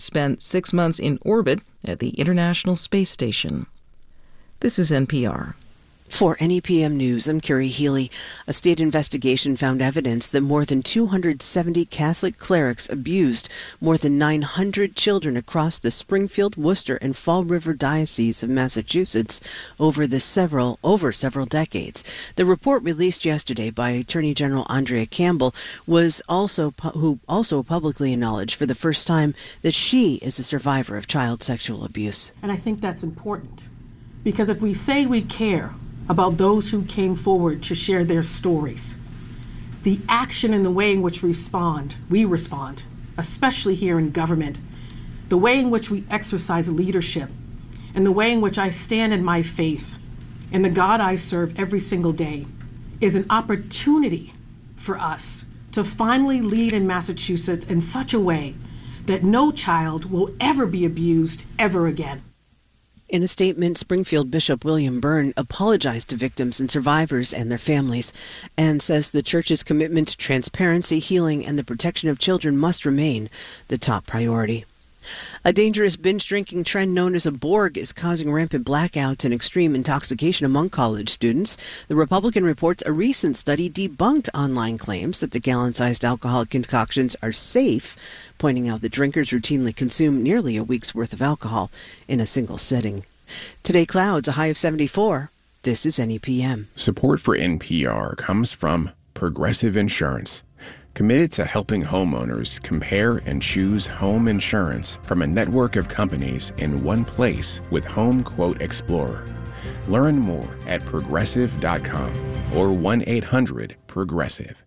spent 6 months in orbit at the International Space Station. This is NPR. For NEPM News, I'm Carrie Healy. A state investigation found evidence that more than 270 Catholic clerics abused more than 900 children across the Springfield, Worcester, and Fall River Diocese of Massachusetts over several decades. The report released yesterday by Attorney General Andrea Campbell who also publicly acknowledged for the first time that she is a survivor of child sexual abuse. And I think that's important, because if we say we care about those who came forward to share their stories, the action and the way in which we respond, especially here in government, the way in which we exercise leadership, and the way in which I stand in my faith and the God I serve every single day, is an opportunity for us to finally lead in Massachusetts in such a way that no child will ever be abused ever again. In a statement, Springfield Bishop William Byrne apologized to victims and survivors and their families and says the church's commitment to transparency, healing, and the protection of children must remain the top priority. A dangerous binge drinking trend known as a Borg is causing rampant blackouts and extreme intoxication among college students. The Republican reports a recent study debunked online claims that the gallon-sized alcoholic concoctions are safe, pointing out that drinkers routinely consume nearly a week's worth of alcohol in a single sitting. Today, clouds, a high of 74. This is NEPM. Support for NPR comes from Progressive Insurance, committed to helping homeowners compare and choose home insurance from a network of companies in one place with Home Quote Explorer. Learn more at progressive.com or 1-800-PROGRESSIVE.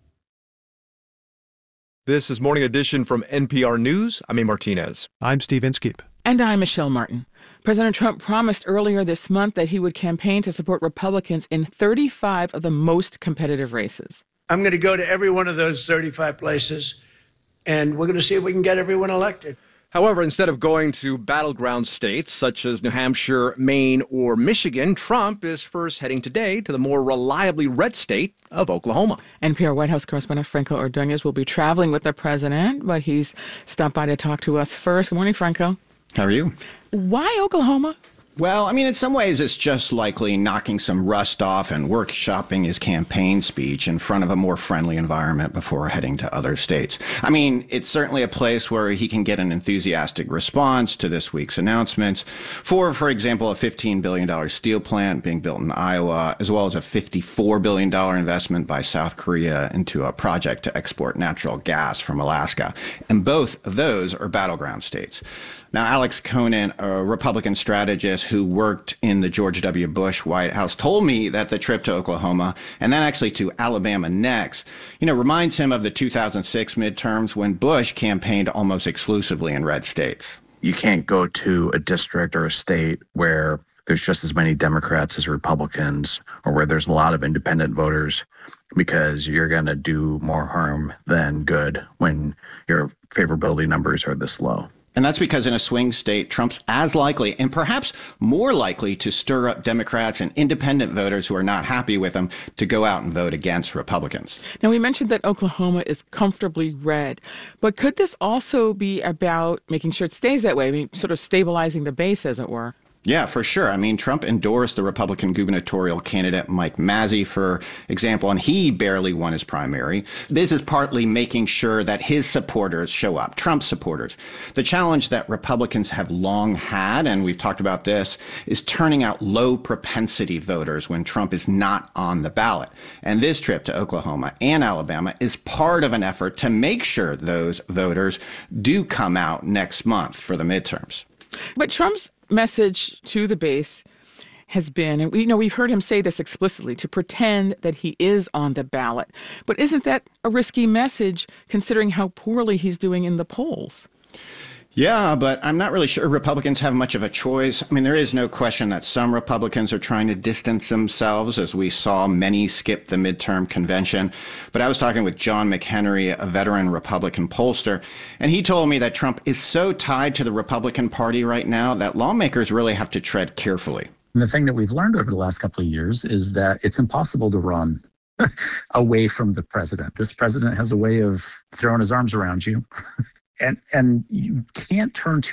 This is Morning Edition from NPR News. I'm A. Martinez. I'm Steve Inskeep. And I'm Michelle Martin. President Trump promised earlier this month that he would campaign to support Republicans in 35 of the most competitive races. I'm going to go to every one of those 35 places, and we're going to see if we can get everyone elected. However, instead of going to battleground states such as New Hampshire, Maine, or Michigan, Trump is first heading today to the more reliably red state of Oklahoma. NPR White House correspondent Franco Ordonez will be traveling with the president, but he's stopped by to talk to us first. Good morning, Franco. How are you? Why Oklahoma? Well, I mean, in some ways, it's just likely knocking some rust off and workshopping his campaign speech in front of a more friendly environment before heading to other states. I mean, it's certainly a place where he can get an enthusiastic response to this week's announcements for example, a $15 billion steel plant being built in Iowa, as well as a $54 billion investment by South Korea into a project to export natural gas from Alaska. And both of those are battleground states. Now, Alex Conant, a Republican strategist who worked in the George W. Bush White House, told me that the trip to Oklahoma, and then actually to Alabama next, reminds him of the 2006 midterms when Bush campaigned almost exclusively in red states. You can't go to a district or a state where there's just as many Democrats as Republicans, or where there's a lot of independent voters, because you're going to do more harm than good when your favorability numbers are this low. And that's because in a swing state, Trump's as likely and perhaps more likely to stir up Democrats and independent voters who are not happy with him to go out and vote against Republicans. Now, we mentioned that Oklahoma is comfortably red, but could this also be about making sure it stays that way? I mean, sort of stabilizing the base, as it were? Yeah, for sure. I mean, Trump endorsed the Republican gubernatorial candidate Mike Mazzei, for example, and he barely won his primary. This is partly making sure that his supporters show up, Trump's supporters. The challenge that Republicans have long had, and we've talked about this, is turning out low propensity voters when Trump is not on the ballot. And this trip to Oklahoma and Alabama is part of an effort to make sure those voters do come out next month for the midterms. But Trump's message to the base has been, and we've heard him say this explicitly, to pretend that he is on the ballot. But isn't that a risky message considering how poorly he's doing in the polls? Yeah, but I'm not really sure Republicans have much of a choice. I mean, there is no question that some Republicans are trying to distance themselves, as we saw many skip the midterm convention. But I was talking with John McHenry, a veteran Republican pollster, and he told me that Trump is so tied to the Republican Party right now that lawmakers really have to tread carefully. And the thing that we've learned over the last couple of years is that it's impossible to run away from the president. This president has a way of throwing his arms around you and you can't turn too